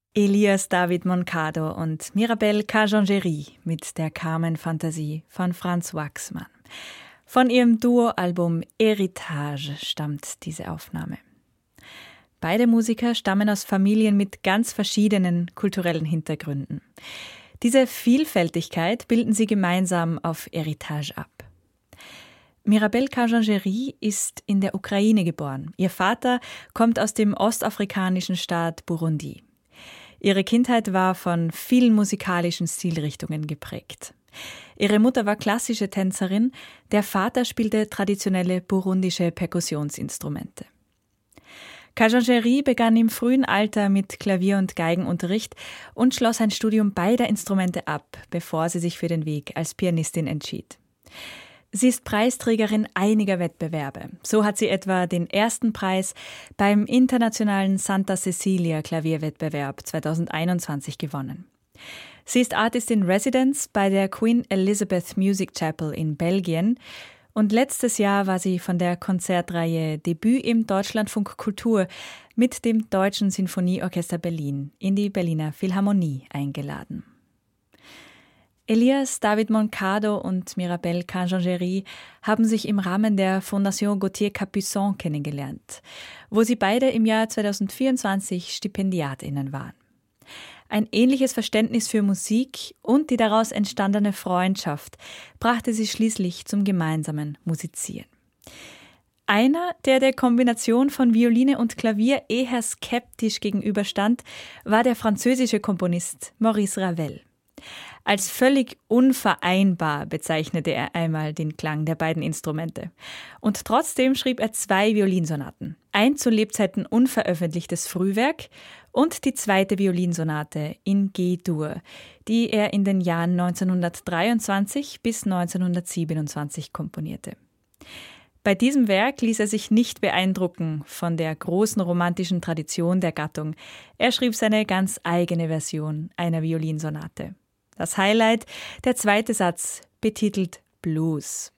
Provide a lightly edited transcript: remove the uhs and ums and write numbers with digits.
Elias David Moncado und Mirabel Kajangeri mit der Carmen-Fantasie von Franz Waxman. Von ihrem Duo-Album Héritage stammt diese Aufnahme. Beide Musiker stammen aus Familien mit ganz verschiedenen kulturellen Hintergründen. Diese Vielfältigkeit bilden sie gemeinsam auf Héritage ab. Mirabel Kajangeri ist in der Ukraine geboren. Ihr Vater kommt aus dem ostafrikanischen Staat Burundi. Ihre Kindheit war von vielen musikalischen Stilrichtungen geprägt. Ihre Mutter war klassische Tänzerin, der Vater spielte traditionelle burundische Perkussionsinstrumente. Kajangeri begann im frühen Alter mit Klavier- und Geigenunterricht und schloss ein Studium beider Instrumente ab, bevor sie sich für den Weg als Pianistin entschied. Sie ist Preisträgerin einiger Wettbewerbe. So hat sie etwa den ersten Preis beim internationalen Santa Cecilia Klavierwettbewerb 2021 gewonnen. Sie ist Artist in Residence bei der Queen Elizabeth Music Chapel in Belgien und letztes Jahr war sie von der Konzertreihe Debüt im Deutschlandfunk Kultur mit dem Deutschen Sinfonieorchester Berlin in die Berliner Philharmonie eingeladen. Elias David Moncado und Mirabel Kajangeri haben sich im Rahmen der Fondation Gauthier Capuçon kennengelernt, wo sie beide im Jahr 2024 StipendiatInnen waren. Ein ähnliches Verständnis für Musik und die daraus entstandene Freundschaft brachte sie schließlich zum gemeinsamen Musizieren. Einer, der Kombination von Violine und Klavier eher skeptisch gegenüberstand, war der französische Komponist Maurice Ravel. Als völlig unvereinbar bezeichnete er einmal den Klang der beiden Instrumente. Und trotzdem schrieb er 2 Violinsonaten. Ein zu Lebzeiten unveröffentlichtes Frühwerk und die zweite Violinsonate in G-Dur, die er in den Jahren 1923 bis 1927 komponierte. Bei diesem Werk ließ er sich nicht beeindrucken von der großen romantischen Tradition der Gattung. Er schrieb seine ganz eigene Version einer Violinsonate. Das Highlight, der zweite Satz, betitelt Blues.